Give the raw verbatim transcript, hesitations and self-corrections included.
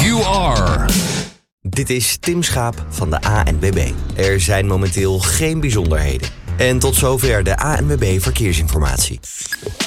you are. Dit is Tim Schaap van de A N W B. Er zijn momenteel geen bijzonderheden. En tot zover de A N W B Verkeersinformatie.